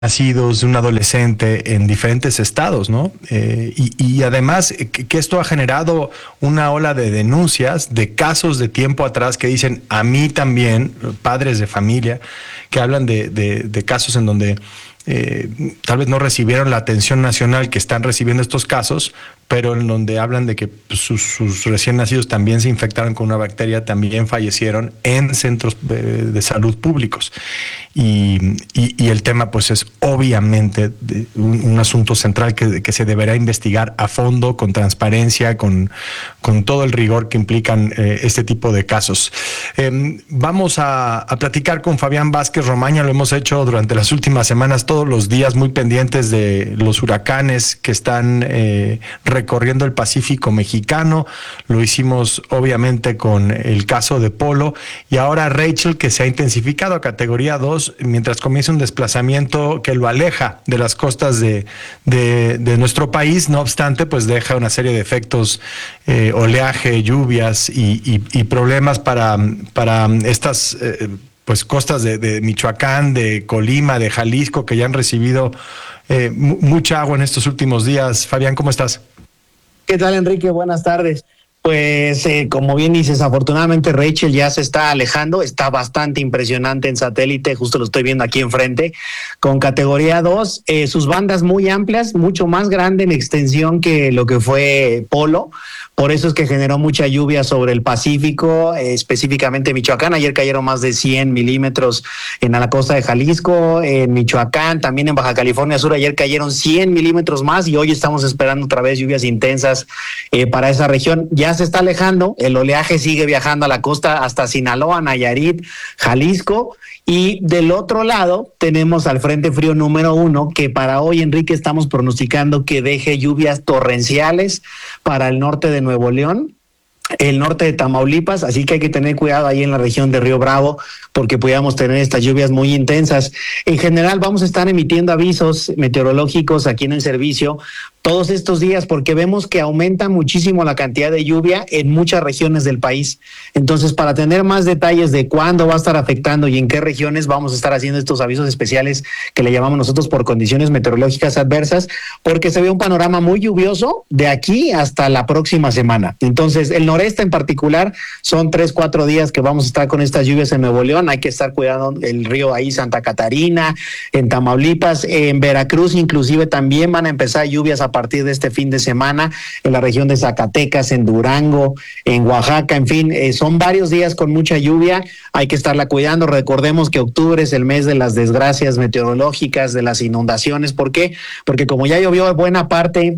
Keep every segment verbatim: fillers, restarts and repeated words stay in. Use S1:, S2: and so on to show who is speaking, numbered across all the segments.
S1: nacidos de un adolescente en diferentes estados, ¿no? Eh, y, y además que, que esto ha generado una ola de denuncias de casos de tiempo atrás que dicen a mí también, padres de familia, que hablan de, de, de casos en donde eh, tal vez no recibieron la atención nacional que están recibiendo estos casos, pero en donde hablan de que sus, sus recién nacidos también se infectaron con una bacteria, también fallecieron en centros de, de salud públicos. Y, y, y el tema pues es obviamente de un, un asunto central que, que se deberá investigar a fondo, con transparencia, con, con todo el rigor que implican eh, este tipo de casos. Eh, vamos a, a platicar con Fabián Vázquez Romaña, lo hemos hecho durante las últimas semanas, todos los días, muy pendientes de los huracanes que están eh, recorriendo el Pacífico mexicano. Lo hicimos obviamente con el caso de Polo y ahora Rachel, que se ha intensificado a categoría dos mientras comienza un desplazamiento que lo aleja de las costas de, de, de nuestro país. No obstante, pues deja una serie de efectos, eh, oleaje, lluvias y, y, y problemas para, para estas eh, pues costas de, de Michoacán, de Colima, de Jalisco, que ya han recibido eh, mucha agua en estos últimos días. Fabián, ¿cómo estás?
S2: ¿Qué tal, Enrique? Buenas tardes. Pues eh, como bien dices, afortunadamente Rachel ya se está alejando, está bastante impresionante en satélite, justo lo estoy viendo aquí enfrente, con categoría dos, eh, sus bandas muy amplias, mucho más grande en extensión que lo que fue Polo, por eso es que generó mucha lluvia sobre el Pacífico, eh, específicamente Michoacán. Ayer cayeron más de cien milímetros en la costa de Jalisco, en Michoacán, también en Baja California Sur, ayer cayeron cien milímetros más y hoy estamos esperando otra vez lluvias intensas eh, para esa región. Ya se está alejando, el oleaje sigue viajando a la costa hasta Sinaloa, Nayarit, Jalisco, y del otro lado tenemos al Frente Frío número uno, que para hoy, Enrique, estamos pronosticando que deje lluvias torrenciales para el norte de Nuevo León, el norte de Tamaulipas, así que hay que tener cuidado ahí en la región de Río Bravo, porque podríamos tener estas lluvias muy intensas. En general vamos a estar emitiendo avisos meteorológicos aquí en el servicio todos estos días, porque vemos que aumenta muchísimo la cantidad de lluvia en muchas regiones del país. Entonces, para tener más detalles de cuándo va a estar afectando y en qué regiones, vamos a estar haciendo estos avisos especiales que le llamamos nosotros por condiciones meteorológicas adversas, porque se ve un panorama muy lluvioso de aquí hasta la próxima semana. Entonces, el noreste en particular son tres, cuatro días que vamos a estar con estas lluvias en Nuevo León. Hay que estar cuidando el río ahí, Santa Catarina, en Tamaulipas, en Veracruz inclusive también van a empezar lluvias a partir de este fin de semana, en la región de Zacatecas, en Durango, en Oaxaca, en fin, eh, son varios días con mucha lluvia, hay que estarla cuidando. Recordemos que octubre es el mes de las desgracias meteorológicas, de las inundaciones. ¿Por qué? Porque como ya llovió buena parte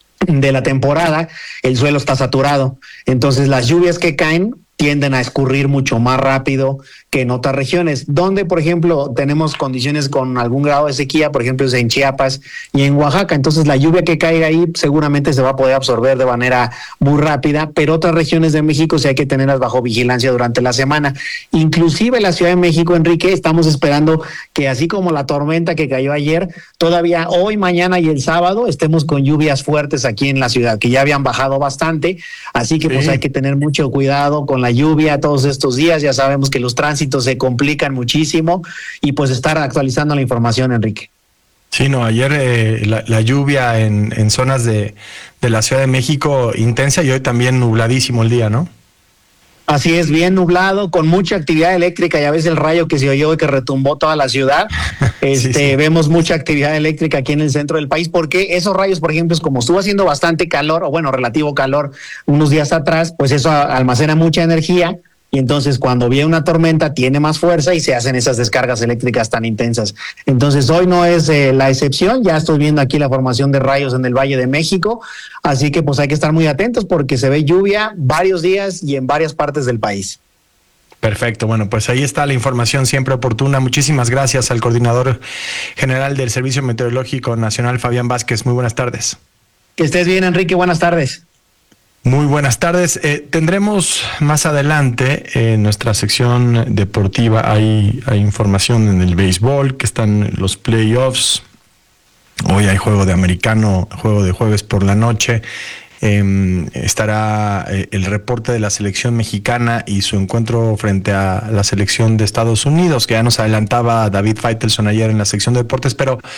S2: de la temporada, el suelo está saturado, entonces las lluvias que caen tienden a escurrir mucho más rápido que en otras regiones, donde, por ejemplo, tenemos condiciones con algún grado de sequía, por ejemplo, es en Chiapas y en Oaxaca. Entonces, la lluvia que caiga ahí seguramente se va a poder absorber de manera muy rápida, pero otras regiones de México sí hay que tenerlas bajo vigilancia durante la semana. Inclusive la Ciudad de México, Enrique, estamos esperando que así como la tormenta que cayó ayer, todavía hoy, mañana y el sábado estemos con lluvias fuertes aquí en la ciudad, que ya habían bajado bastante, así que sí, pues hay que tener mucho cuidado con la lluvia todos estos días. Ya sabemos que los tránsitos se complican muchísimo y pues estar actualizando la información, Enrique.
S1: Sí, no, ayer eh, la, la lluvia en, en zonas de, de la Ciudad de México intensa y hoy también nubladísimo el día, ¿no?
S2: Así es, bien nublado, con mucha actividad eléctrica. Ya ves el rayo que se oyó y que retumbó toda la ciudad. Este, sí, sí. Vemos mucha actividad eléctrica aquí en el centro del país, porque esos rayos, por ejemplo, es como estuvo haciendo bastante calor, o bueno, relativo calor unos días atrás, pues eso almacena mucha energía. Y entonces cuando viene una tormenta tiene más fuerza y se hacen esas descargas eléctricas tan intensas. Entonces hoy no es eh, la excepción, ya estoy viendo aquí la formación de rayos en el Valle de México, así que pues hay que estar muy atentos porque se ve lluvia varios días y en varias partes del país.
S1: Perfecto, bueno, pues ahí está la información siempre oportuna. Muchísimas gracias al coordinador general del Servicio Meteorológico Nacional, Fabián Vázquez. Muy buenas tardes.
S2: Que estés bien, Enrique, buenas tardes.
S1: Muy buenas tardes. Eh, tendremos más adelante en eh, nuestra sección deportiva, hay, hay información en el béisbol, que están los playoffs. Hoy hay juego de americano, juego de jueves por la noche. eh, estará el reporte de la selección mexicana y su encuentro frente a la selección de Estados Unidos, que ya nos adelantaba David Faitelson ayer en la sección de deportes, pero